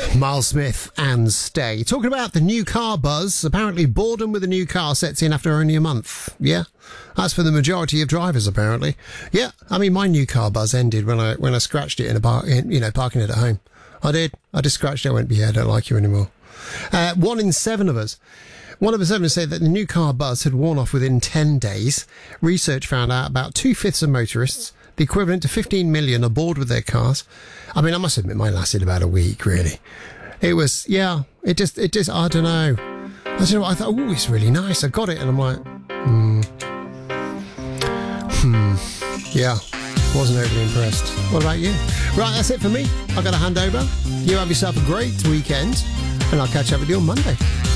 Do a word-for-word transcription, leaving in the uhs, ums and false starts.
Miles Smith and Stay. Talking about the new car buzz, apparently boredom with a new car sets in after only a month. Yeah, that's for the majority of drivers, apparently. Yeah, I mean, my new car buzz ended when I when I scratched it in a park, in, you know, parking it at home. I did. I just scratched it. I went, yeah, I don't like you anymore. Uh, one in seven of us. One of the seven said that the new car buzz had worn off within ten days. Research found out about two-fifths of motorists, the equivalent to fifteen million, are bored with their cars. I mean, I must admit, mine lasted about a week, really. It was, yeah, it just, it just, I don't know. I don't know, I thought, oh, it's really nice. I got it, and I'm like, hmm. Hmm. Yeah, wasn't overly impressed. What about you? Right, that's it for me. I've got to hand over. You have yourself a great weekend, and I'll catch up with you on Monday.